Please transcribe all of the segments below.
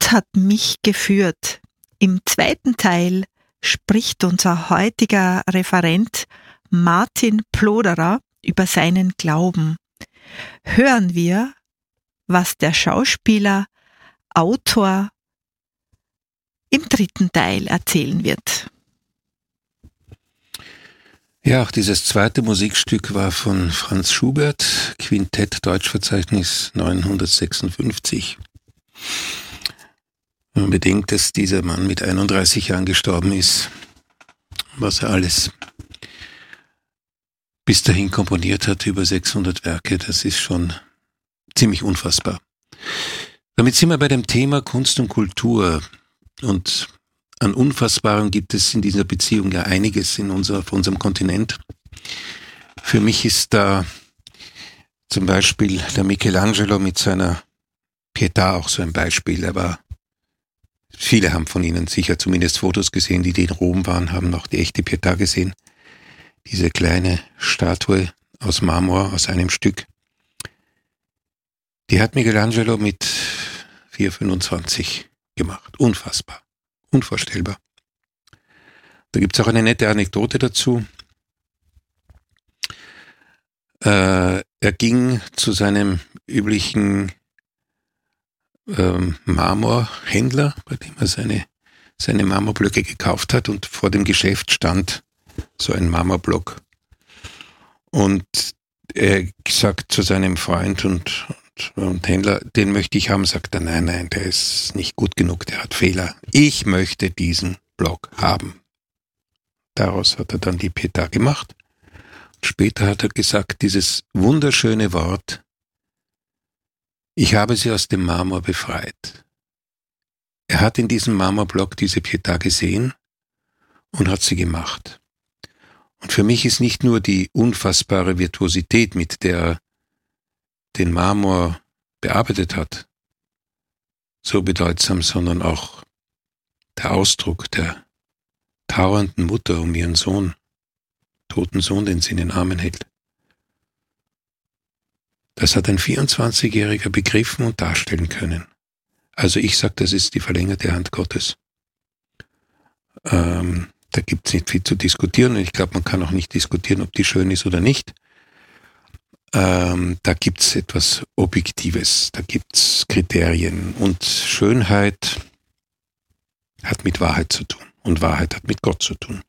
Gott hat mich geführt. Im zweiten Teil spricht unser heutiger Referent Martin Ploderer über seinen Glauben. Hören wir, was der Schauspieler, Autor im dritten Teil erzählen wird. Ja, auch dieses zweite Musikstück war von Franz Schubert, Quintett Deutschverzeichnis 956. Man bedenkt, dass dieser Mann mit 31 Jahren gestorben ist, was er alles bis dahin komponiert hat, über 600 Werke, das ist schon ziemlich unfassbar. Damit sind wir bei dem Thema Kunst und Kultur. Und an Unfassbarem gibt es in dieser Beziehung ja einiges auf unserem Kontinent. Für mich ist da zum Beispiel der Michelangelo mit seiner Pietà auch so ein Beispiel. Viele haben von Ihnen sicher zumindest Fotos gesehen, die in Rom waren, haben noch die echte Pietà gesehen. Diese kleine Statue aus Marmor, aus einem Stück. Die hat Michelangelo mit 4,25 gemacht. Unfassbar. Unvorstellbar. Da gibt's auch eine nette Anekdote dazu. Er ging zu seinem üblichen Marmorhändler, bei dem er seine Marmorblöcke gekauft hat, und vor dem Geschäft stand so ein Marmorblock. Und er sagt zu seinem Freund und Händler, den möchte ich haben, sagt er, nein, der ist nicht gut genug, der hat Fehler. Ich möchte diesen Block haben. Daraus hat er dann die Pietà gemacht. Später hat er gesagt, dieses wunderschöne Wort, ich habe sie aus dem Marmor befreit. Er hat in diesem Marmorblock diese Pietà gesehen und hat sie gemacht. Und für mich ist nicht nur die unfassbare Virtuosität, mit der er den Marmor bearbeitet hat, so bedeutsam, sondern auch der Ausdruck der trauernden Mutter um ihren toten Sohn, den sie in den Armen hält. Das hat ein 24-Jähriger begriffen und darstellen können. Also ich sage, das ist die verlängerte Hand Gottes. Da gibt es nicht viel zu diskutieren, und ich glaube, man kann auch nicht diskutieren, ob die schön ist oder nicht. Da gibt es etwas Objektives, da gibt es Kriterien, und Schönheit hat mit Wahrheit zu tun und Wahrheit hat mit Gott zu tun.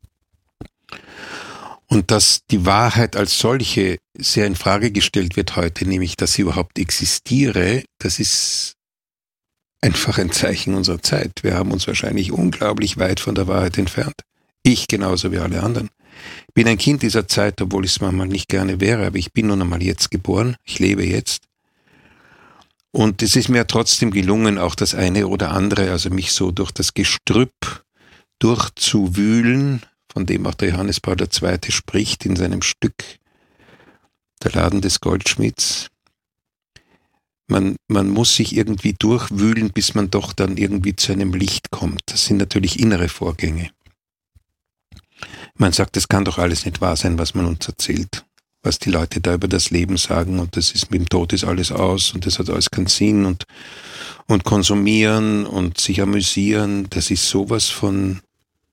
Und dass die Wahrheit als solche sehr in Frage gestellt wird heute, nämlich dass sie überhaupt existiere, das ist einfach ein Zeichen unserer Zeit. Wir haben uns wahrscheinlich unglaublich weit von der Wahrheit entfernt. Ich genauso wie alle anderen. Ich bin ein Kind dieser Zeit, obwohl ich es manchmal nicht gerne wäre, aber ich bin nun einmal jetzt geboren, ich lebe jetzt. Und es ist mir trotzdem gelungen, auch das eine oder andere, also mich so durch das Gestrüpp durchzuwühlen, von dem auch der Johannes Paul II. Spricht in seinem Stück Der Laden des Goldschmieds. Man muss sich irgendwie durchwühlen, bis man doch dann irgendwie zu einem Licht kommt. Das sind natürlich innere Vorgänge. Man sagt, das kann doch alles nicht wahr sein, was man uns erzählt, was die Leute da über das Leben sagen, und das ist mit dem Tod ist alles aus und das hat alles keinen Sinn, und konsumieren und sich amüsieren, das ist sowas von,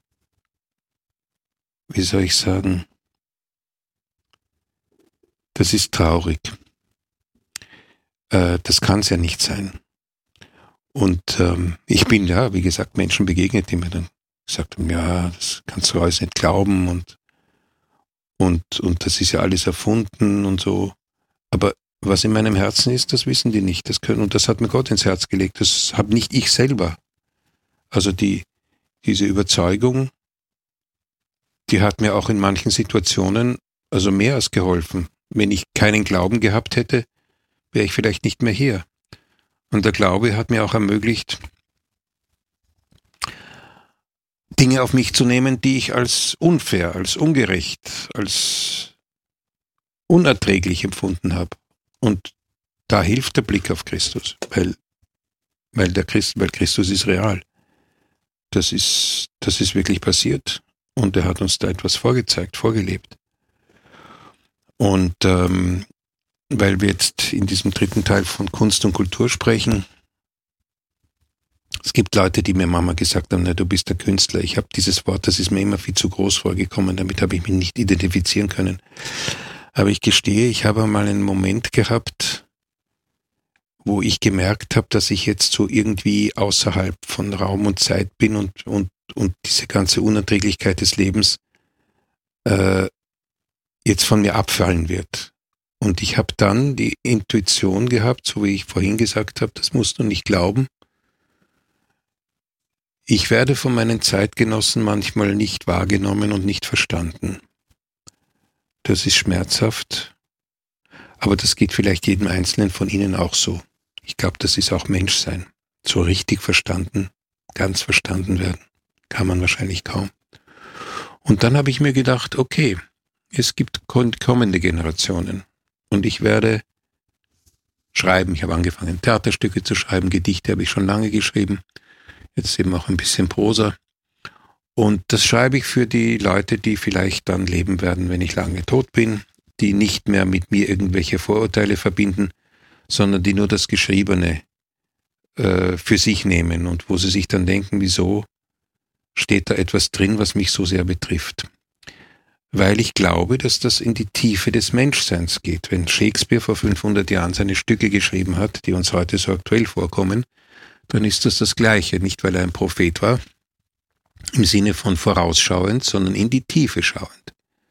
wie soll ich sagen, das ist traurig. Das kann es ja nicht sein. Und ich bin ja, wie gesagt, Menschen begegnet, die mir dann gesagt haben, ja, das kannst du alles nicht glauben und das ist ja alles erfunden und so. Aber was in meinem Herzen ist, das wissen die nicht. Und das hat mir Gott ins Herz gelegt. Das habe nicht ich selber. Also diese Überzeugung, die hat mir auch in manchen Situationen also mehr als geholfen. Wenn ich keinen Glauben gehabt hätte, wäre ich vielleicht nicht mehr hier. Und der Glaube hat mir auch ermöglicht, Dinge auf mich zu nehmen, die ich als unfair, als ungerecht, als unerträglich empfunden habe. Und da hilft der Blick auf Christus, weil Christus ist real. Das ist wirklich passiert. Und er hat uns da etwas vorgezeigt, vorgelebt. Und weil wir jetzt in diesem dritten Teil von Kunst und Kultur sprechen, Es gibt Leute, die mir Mama gesagt haben, na, du bist der Künstler. Ich habe dieses Wort, das ist mir immer viel zu groß vorgekommen, damit habe ich mich nicht identifizieren können. Aber ich gestehe, ich habe mal einen Moment gehabt, wo ich gemerkt habe, dass ich jetzt so irgendwie außerhalb von Raum und Zeit bin und diese ganze Unerträglichkeit des Lebens jetzt von mir abfallen wird. Und ich habe dann die Intuition gehabt, so wie ich vorhin gesagt habe, das musst du nicht glauben. Ich werde von meinen Zeitgenossen manchmal nicht wahrgenommen und nicht verstanden. Das ist schmerzhaft, aber das geht vielleicht jedem Einzelnen von Ihnen auch so. Ich glaube, das ist auch Menschsein. So richtig verstanden, ganz verstanden werden, kann man wahrscheinlich kaum. Und dann habe ich mir gedacht, okay, es gibt kommende Generationen und ich werde schreiben. Ich habe angefangen, Theaterstücke zu schreiben, Gedichte habe ich schon lange geschrieben. Jetzt eben auch ein bisschen Prosa. Und das schreibe ich für die Leute, die vielleicht dann leben werden, wenn ich lange tot bin, die nicht mehr mit mir irgendwelche Vorurteile verbinden, sondern die nur das Geschriebene für sich nehmen und wo sie sich dann denken, wieso steht da etwas drin, was mich so sehr betrifft. Weil ich glaube, dass das in die Tiefe des Menschseins geht. Wenn Shakespeare vor 500 Jahren seine Stücke geschrieben hat, die uns heute so aktuell vorkommen, dann ist das Gleiche. Nicht, weil er ein Prophet war, im Sinne von vorausschauend, sondern in die Tiefe schauend.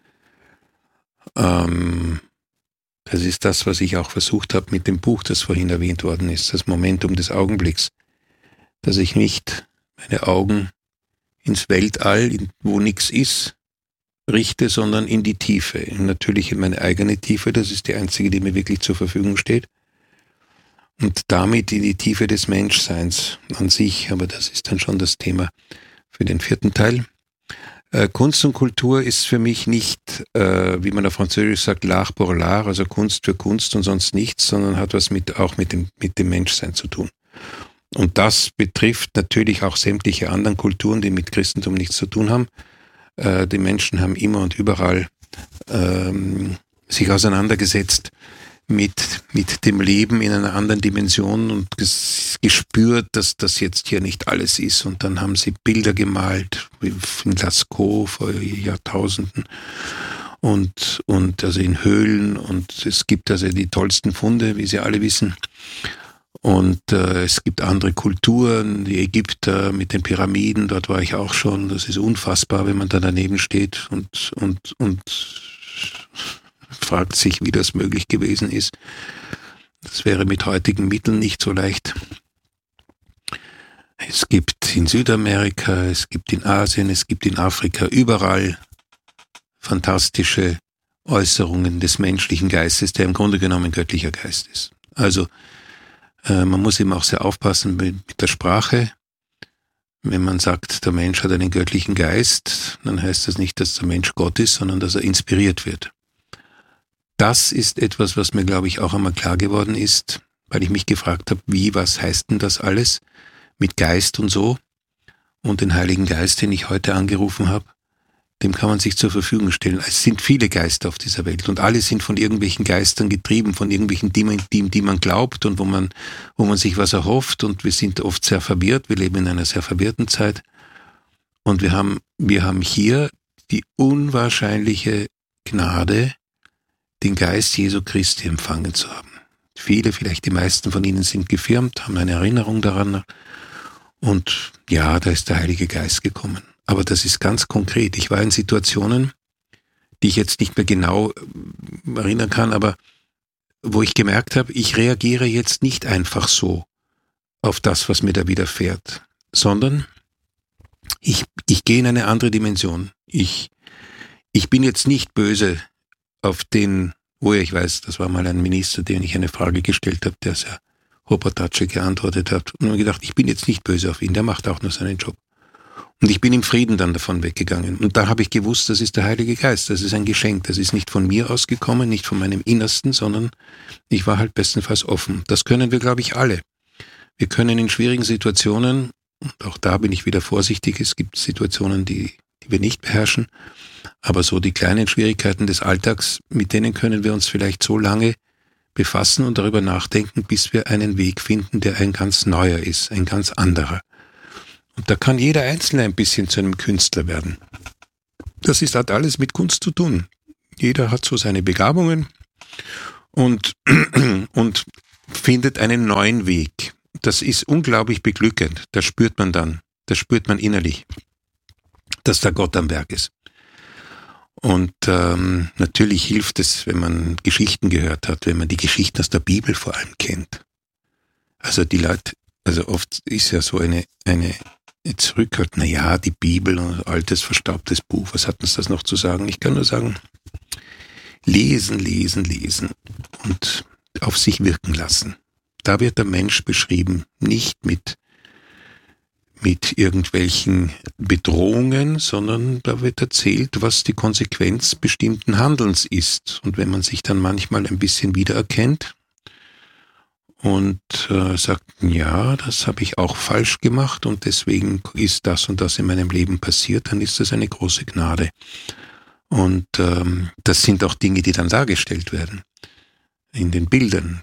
Das ist das, was ich auch versucht habe mit dem Buch, das vorhin erwähnt worden ist, das Momentum des Augenblicks, dass ich nicht meine Augen ins Weltall, wo nichts ist, richte, sondern in die Tiefe. Natürlich in meine eigene Tiefe, das ist die einzige, die mir wirklich zur Verfügung steht. Und damit in die Tiefe des Menschseins an sich, aber das ist dann schon das Thema für den 4. Teil. Kunst und Kultur ist für mich nicht, wie man auf Französisch sagt, l'art pour l'art, also Kunst für Kunst und sonst nichts, sondern hat was auch mit dem Menschsein zu tun. Und das betrifft natürlich auch sämtliche anderen Kulturen, die mit Christentum nichts zu tun haben. Die Menschen haben immer und überall sich auseinandergesetzt mit dem Leben in einer anderen Dimension und gespürt, dass das jetzt hier nicht alles ist. Und dann haben sie Bilder gemalt, wie in Lascaux vor Jahrtausenden und also in Höhlen. Und es gibt also die tollsten Funde, wie Sie alle wissen. Und es gibt andere Kulturen, die Ägypter mit den Pyramiden, dort war ich auch schon. Das ist unfassbar, wenn man da daneben steht und fragt sich, wie das möglich gewesen ist. Das wäre mit heutigen Mitteln nicht so leicht. Es gibt in Südamerika, es gibt in Asien, es gibt in Afrika, überall fantastische Äußerungen des menschlichen Geistes, der im Grunde genommen göttlicher Geist ist. Also man muss eben auch sehr aufpassen mit der Sprache. Wenn man sagt, der Mensch hat einen göttlichen Geist, dann heißt das nicht, dass der Mensch Gott ist, sondern dass er inspiriert wird. Das ist etwas, was mir, glaube ich, auch einmal klar geworden ist, weil ich mich gefragt habe, was heißt denn das alles mit Geist und so? Und den Heiligen Geist, den ich heute angerufen habe, dem kann man sich zur Verfügung stellen. Es sind viele Geister auf dieser Welt und alle sind von irgendwelchen Geistern getrieben, von irgendwelchen Dingen, die man glaubt und wo man sich was erhofft, und wir sind oft sehr verwirrt. Wir leben in einer sehr verwirrten Zeit und wir haben hier die unwahrscheinliche Gnade, den Geist Jesu Christi empfangen zu haben. Viele, vielleicht die meisten von Ihnen sind gefirmt, haben eine Erinnerung daran und ja, da ist der Heilige Geist gekommen. Aber das ist ganz konkret. Ich war in Situationen, die ich jetzt nicht mehr genau erinnern kann, aber wo ich gemerkt habe, ich reagiere jetzt nicht einfach so auf das, was mir da widerfährt, sondern ich gehe in eine andere Dimension. Ich bin jetzt nicht böse auf den, ich weiß, das war mal ein Minister, dem ich eine Frage gestellt habe, der sehr hoppatschig geantwortet hat. Und habe gedacht, ich bin jetzt nicht böse auf ihn, der macht auch nur seinen Job. Und ich bin im Frieden dann davon weggegangen. Und da habe ich gewusst, das ist der Heilige Geist, das ist ein Geschenk. Das ist nicht von mir ausgekommen, nicht von meinem Innersten, sondern ich war halt bestenfalls offen. Das können wir, glaube ich, alle. Wir können in schwierigen Situationen, und auch da bin ich wieder vorsichtig, es gibt Situationen, die wir nicht beherrschen, aber so die kleinen Schwierigkeiten des Alltags, mit denen können wir uns vielleicht so lange befassen und darüber nachdenken, bis wir einen Weg finden, der ein ganz neuer ist, ein ganz anderer. Und da kann jeder Einzelne ein bisschen zu einem Künstler werden. Hat alles mit Kunst zu tun. Jeder hat so seine Begabungen und findet einen neuen Weg. Das ist unglaublich beglückend. Das spürt man innerlich, dass da Gott am Werk ist. Und natürlich hilft es, wenn man Geschichten gehört hat, wenn man die Geschichten aus der Bibel vor allem kennt. Also die Leute, oft ist ja so eine zurückhört, die Bibel, ein altes, verstaubtes Buch, was hat uns das noch zu sagen? Ich kann nur sagen, lesen und auf sich wirken lassen. Da wird der Mensch beschrieben, nicht mit irgendwelchen Bedrohungen, sondern da wird erzählt, was die Konsequenz bestimmten Handelns ist. Und wenn man sich dann manchmal ein bisschen wiedererkennt und sagt, ja, das habe ich auch falsch gemacht und deswegen ist das und das in meinem Leben passiert, dann ist das eine große Gnade. Und das sind auch Dinge, die dann dargestellt werden in den Bildern.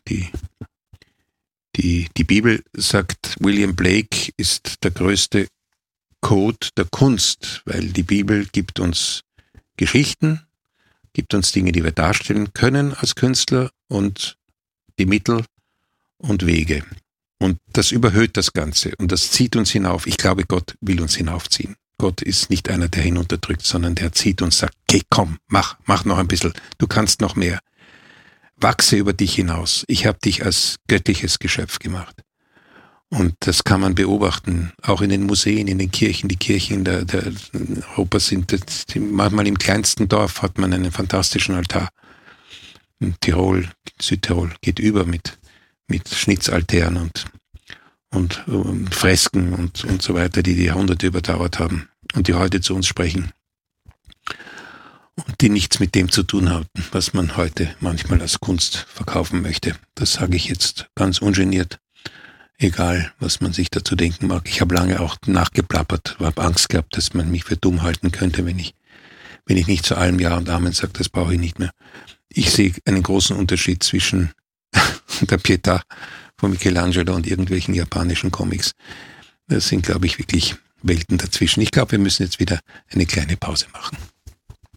Die Bibel sagt, William Blake ist der größte Code der Kunst, weil die Bibel gibt uns Geschichten, gibt uns Dinge, die wir darstellen können als Künstler und die Mittel und Wege. Und das überhöht das Ganze und das zieht uns hinauf. Ich glaube, Gott will uns hinaufziehen. Gott ist nicht einer, der hinunterdrückt, sondern der zieht und sagt, geh, komm, mach noch ein bisschen, du kannst noch mehr. Wachse über dich hinaus. Ich habe dich als göttliches Geschöpf gemacht. Und das kann man beobachten, auch in den Museen, in den Kirchen. Die Kirchen der Europa sind, manchmal im kleinsten Dorf hat man einen fantastischen Altar. In Tirol, Südtirol geht über mit Schnitzaltären und Fresken und so weiter, die Jahrhunderte überdauert haben und die heute zu uns sprechen. Und die nichts mit dem zu tun hatten, was man heute manchmal als Kunst verkaufen möchte. Das sage ich jetzt ganz ungeniert, egal was man sich dazu denken mag. Ich habe lange auch nachgeplappert, habe Angst gehabt, dass man mich für dumm halten könnte, wenn ich nicht zu allem Ja und Amen sage, das brauche ich nicht mehr. Ich sehe einen großen Unterschied zwischen der Pietà von Michelangelo und irgendwelchen japanischen Comics. Das sind, glaube ich, wirklich Welten dazwischen. Ich glaube, wir müssen jetzt wieder eine kleine Pause machen.